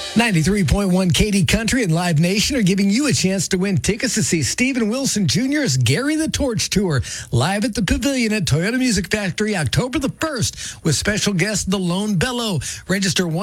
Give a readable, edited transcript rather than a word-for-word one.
93.1 Katy Country and Live Nation are giving you a chance to win tickets to see Stephen Wilson Jr.'s Gary the Torch Tour live at the Pavilion at Toyota Music Factory October the 1st with special guest The Lone Bellow. Register